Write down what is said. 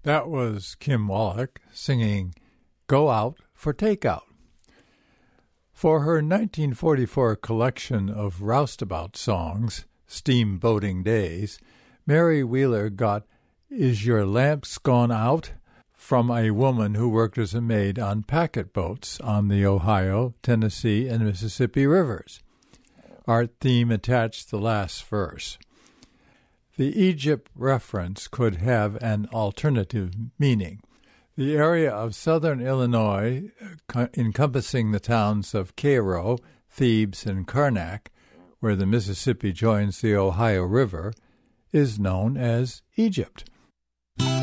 That was Kim Wallach singing Go Out for Takeout. For her 1944 collection of roustabout songs, Steamboating Days, Mary Wheeler got Is Your Lamps Gone Out? From a woman who worked as a maid on packet boats on the Ohio, Tennessee, and Mississippi rivers. Art Theme attached the last verse. The Egypt reference could have an alternative meaning. The area of southern Illinois, encompassing the towns of Cairo, Thebes, and Karnak, where the Mississippi joins the Ohio River, is known as Egypt.